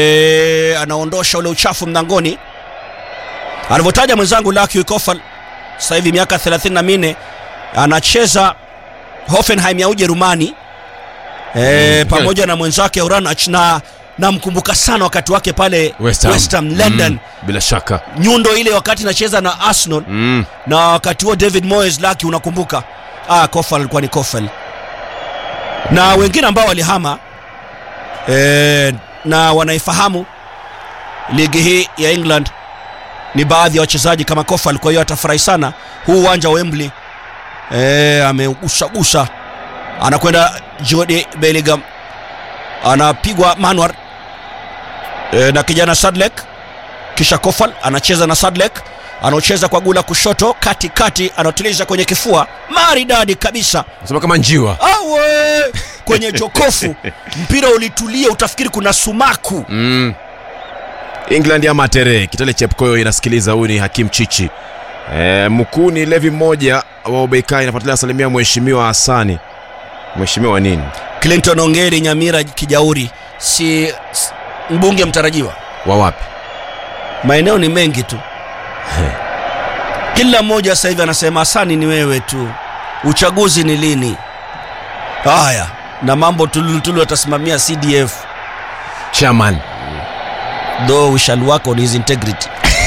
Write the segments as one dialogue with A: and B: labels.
A: anaondosha ule uchafu mlangoni. Alivyotaja mwenzangu Lucky Kofal, sasa hivi miaka 34, anacheza Hoffenheim ya Ujerumani pamoja na mwenzake Uranach, na mkumbuka sana wakati wake pale West Ham London.
B: Bila shaka
A: nyundo ile wakati anacheza na Arsenal na wakati huo David Moyes. Lucky, unakumbuka? Kofal alikuwa ni Kofal. Na wengine ambao walihama na wanaifahamu ligi hii ya England ni baadhi ya wachezaji kama Kofal. Kwa hiyo atafurahi sana huu uwanja wa Wembley. Ameugusa anakwenda Jude Bellingham, anapigwa Manuar na kijana Sadlek, kisha Kofal anacheza na Sadlek, anaocheza kwa gula kushoto, kati anatuliza kwenye kifua, maridadi kabisa,
B: sema kama njiwa
A: kwenye jokofu. Mpira ulitulia, utafikiri kuna sumaku.
B: England ya Matere, Kitale Chepkoyo inasikiliza. Huyu ni Hakim Chichi. Mkuni Levi mmoja wa Obekai inafuatilia salimia mheshimiwa Hasani. Mheshimiwa nini?
A: Clinton Ongeri Nyamira Kijauri, si mbunge mtarajiwa
B: wa wapi?
A: Maeneo ni mengi tu. Kila mmoja sasa hivi anasema Hasani ni wewe tu, uchaguzi ni lini? Haya, na mambo tululu atasimamia CDF
B: chairman,
A: though we shall work on his integrity.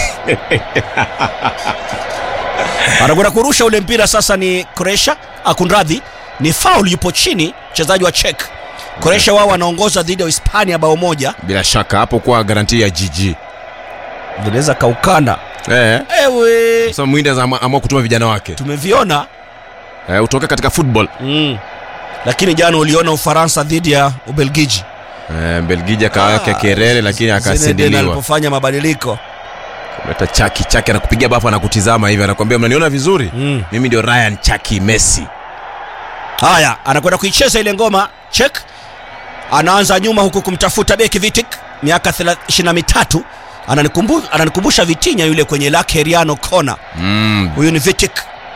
A: Anakwenda kurusha ule mpira sasa, ni Croatia. Akunradhi, ni foul, yupo chini mchezaji wa Czech. Croatia wao wanaongoza dhidi ya Hispania bao moja.
B: Bila shaka hapo kwa garantia ya GG.
A: Vinaweza kaukana.
B: Ewe. Sasa Mwinda amua kutuma vijana wake.
A: Tumeviona.
B: Utoka katika football.
A: Lakini jana uliona Ufaransa dhidi ya Ubelgiji.
B: Belgiji akaweka kelele lakini akasindiliwa.
A: Alipofanya mabadiliko.
B: Kuleta Chaki anakupigia bafu, anakutizama hivi, anakuambia mnaniona vizuri? Mimi ndio Ryan Chaki Messi. Haya,
A: anakwenda kuicheza ile ngoma. Check anaanza nyuma huku kumtafuta beki Vitic, miaka 23. Ananikumbusha Vitinha yule kwenye Lake Heriano Kona. Huyu ni Vitic.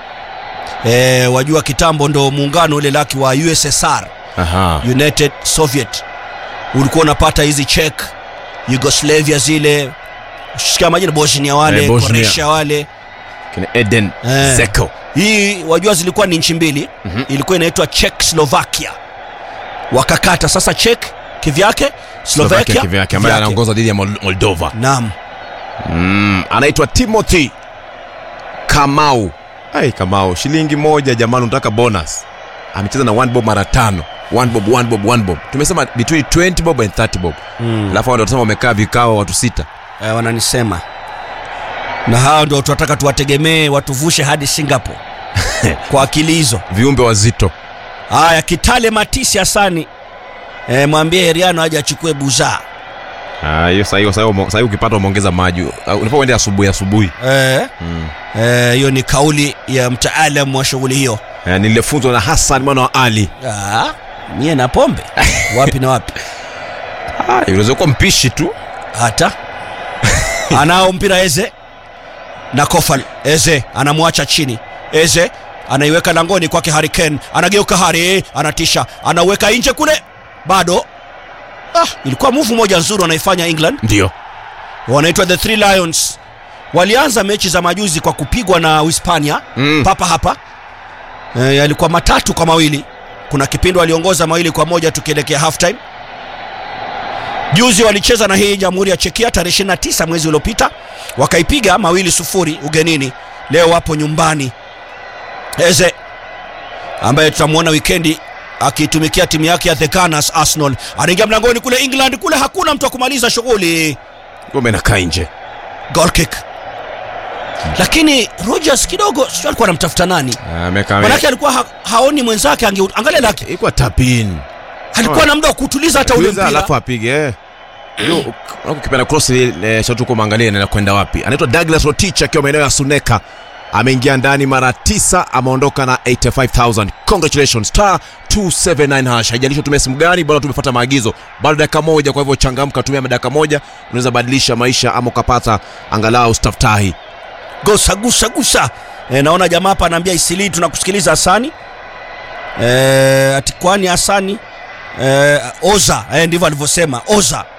A: Wajua kitambo ndo muungano ule Lake wa USSR. United Soviet. Ulikuwa unapata hizi Czech, Yugoslavia zile, usikia majina Bosnia wale, Croatia wale,
B: kina Eden Zeko.
A: Hii wajua zilikuwa ni nchi mbili. Ilikuwa inaitwa Czechoslovakia. Wakakata sasa Czech kivyake, Slovakia
B: kivyake, ambaye anaongoza dhidi ya Moldova.
A: Naam.
B: Anaitwa Timothy Kamau. Kamau, shilingi moja jamani, unataka bonus. Amecheza na 1 bob mara 5. 1 bob. Tumesema between 20 bob and 30 bob. Alafu wao wanasema wamekaa vikao watu 6.
A: Wananisema. Na hao ndio tunataka tuwategemee watuvushe hadi Singapore. Kwa akili hizo.
B: Viumbe wazito.
A: Haya, Kitale Matisi Hasani. Mwambie Heriano aje achukue buza.
B: Hiyo sasa ukipata umeongeza maji. Unapoenda asubuhi.
A: Hiyo ni kauli ya mtaalamu wa shughuli hiyo.
B: Nilifunzwa na Hassan mwana wa Ali.
A: Mie na pombe. Wapi na wapi?
B: Unaweza kuwa mpishi tu.
A: Hata. Anao mpira Eze na Kofal. Eze anamwacha chini. Eze anaiweka langoni kwake Harry Kane. Anageuka Harry, anatisha. Anaweka nje kule. Bado. Ilikuwa move moja nzuri wanaifanya England.
B: Ndio.
A: Wanaitwa the Three Lions. Walianza mechi za majuzi kwa kupigwa na Hispania. Papa hapa. Yalikuwa 3-2. Kuna kipindi waliongoza 2-1 tukielekea half time. Juzi walicheza na hii Jamhuri ya Czechia tarehe 29 mwezi uliopita, wakaipiga 2-0 ugenini. Leo wapo nyumbani. Eze ambaye tutamuona weekendi akitumikia timu yake ya The Gunners Arsenal, anaingia mlangoni kule England. Kule hakuna mtu akumaliza shughuli,
B: ngome na kainje,
A: goal kick. Lakini Rogers kidogo sio alikuwa anamtafuta nani, manake alikuwa haoni mwenzake. Angalia lake
B: ilikuwa tapin,
A: alikuwa na muda wa kutuliza hata ule mpira
B: alafu apige ukipenda cross ile shot uko mangalia na kwenda wapi. Anaitwa Douglas Rotich akiwa maeneo ya Suneka, ameingia ndani mara 9, ameondoka na 85,000. Congratulations. Star 279 hash. Haijalisha tumesimu gani, bado tumefuata maagizo. Bado dakika moja, kwa hivyo changamka, tumia dakika moja, unaweza badilisha maisha ama ukapata angalau staftahi.
A: Gusa. Naona jamaa hapa anaambia Isili tunakusikiliza Hasani. Atikwani Hasani. Oza, ndivyo alivyosema Oza.